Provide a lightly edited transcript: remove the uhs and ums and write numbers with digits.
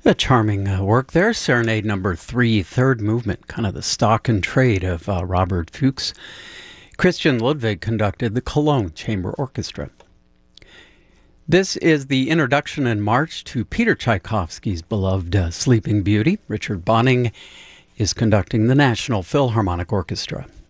A charming work there. Serenade number 3, third movement, kind of the stock and trade of Robert Fuchs. Christian Ludwig conducted the Cologne Chamber Orchestra. This is the introduction and march to Peter Tchaikovsky's beloved Sleeping Beauty. Richard Bonning is conducting the National Philharmonic Orchestra.